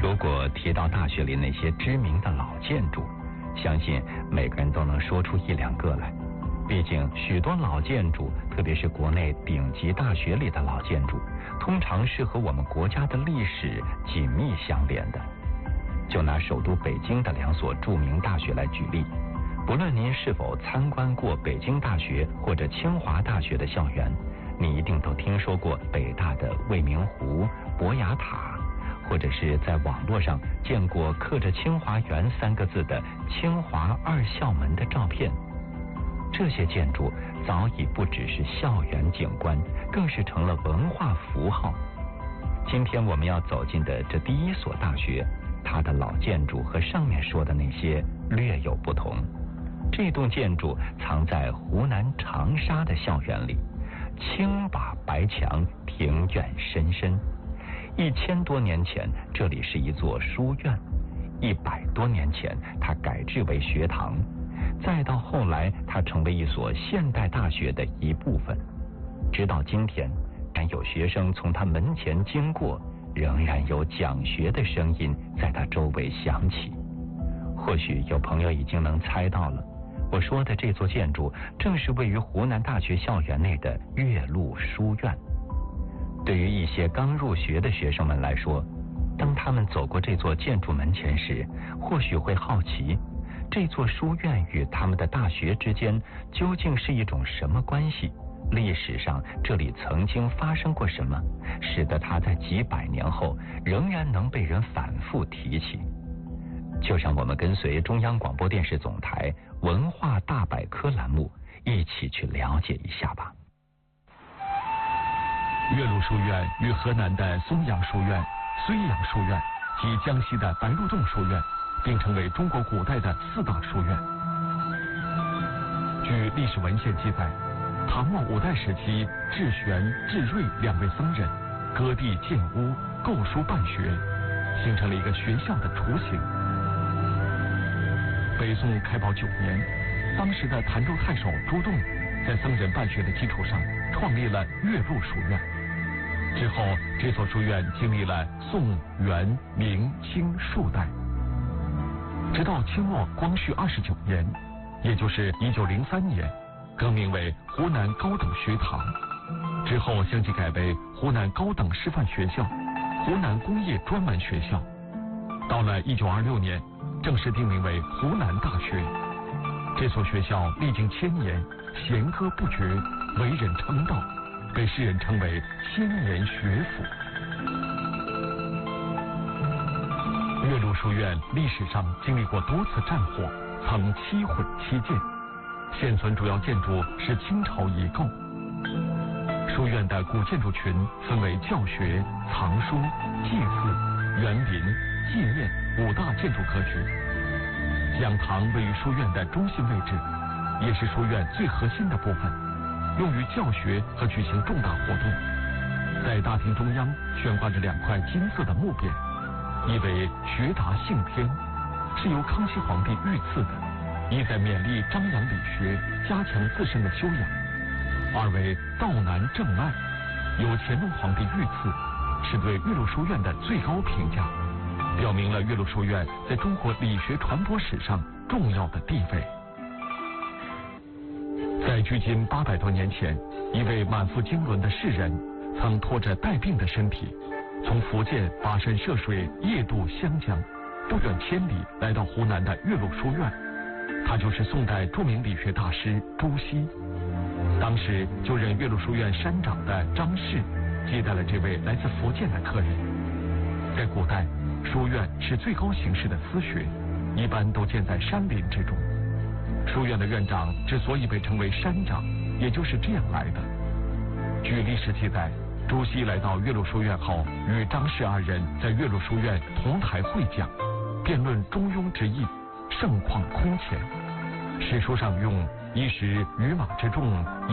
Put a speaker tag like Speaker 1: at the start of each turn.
Speaker 1: 如果提到大学里那些知名的老建筑，相信每个人都能说出一两个来。毕竟许多老建筑，特别是国内顶级大学里的老建筑，通常是和我们国家的历史紧密相连的。就拿首都北京的2所著名大学来举例，不论您是否参观过北京大学或者清华大学的校园，你一定都听说过北大的未名湖、博雅塔，或者是在网络上见过刻着清华园3个字的清华2校门的照片。这些建筑早已不只是校园景观，更是成了文化符号。今天我们要走进的这第1所大学，它的老建筑和上面说的那些略有不同。这栋建筑藏在湖南长沙的校园里，青瓦白墙，庭院深深。1000多年前，这里是一座书院；100多年前，它改制为学堂；再到后来，它成为一所现代大学的一部分。直到今天，但有学生从它门前经过，仍然有讲学的声音在它周围响起。或许有朋友已经能猜到了，我说的这座建筑正是位于湖南大学校园内的岳麓书院。对于一些刚入学的学生们来说，当他们走过这座建筑门前时，或许会好奇，这座书院与他们的大学之间究竟是一种什么关系？历史上这里曾经发生过什么，使得它在几百年后仍然能被人反复提起？就让我们跟随中央广播电视总台文化大百科栏目一起去了解一下吧。
Speaker 2: 岳麓书院与河南的松阳书院、睢阳书院及江西的白鹿洞书院并称为中国古代的4大书院。据历史文献记载，唐末5代时期，智玄、智瑞2位僧人割地建屋，构书办学，形成了一个学校的雏形。北宋开宝9年，当时的潭州太守朱栋在僧人办学的基础上创立了岳麓书院。之后，这所书院经历了宋、元、明、清数代，直到清末光绪29年，也就是1903年，更名为湖南高等学堂，之后相继改为湖南高等师范学校、湖南工业专门学校。到了1926年，正式定名为湖南大学。这所学校历经1000年，弦歌不绝，为人称道，被世人称为千年学府。岳麓书院历史上经历过多次战火，曾7毁7建，现存主要建筑是清朝遗构。书院的古建筑群分为教学、藏书、祭祀、园林、纪念5大建筑格局。讲堂位于书院的中心位置，也是书院最核心的部分，用于教学和举行重大活动。在大厅中央悬挂着2块金色的木匾，一为学达幸天，是由康熙皇帝御赐的，意在勉励张扬理学，加强自身的修养；二为道南正脉，由乾隆皇帝御赐，是对岳麓书院的最高评价，表明了岳麓书院在中国理学传播史上重要的地位。在距今800多年前，一位满腹经纶的士人，曾拖着带病的身体，从福建跋山涉水，夜渡湘江，不远千里来到湖南的岳麓书院。他就是宋代著名理学大师朱熹。当时就任岳麓书院山长的张氏接待了这位来自福建的客人。在古代，书院是最高形式的私学，一般都建在山林之中。书院的院长之所以被称为山长，也就是这样来的。据历史记载，朱熹来到岳麓书院后，与张氏2人在岳麓书院同台会讲，辩论中庸之义，盛况空前。史书上用一时鱼马之众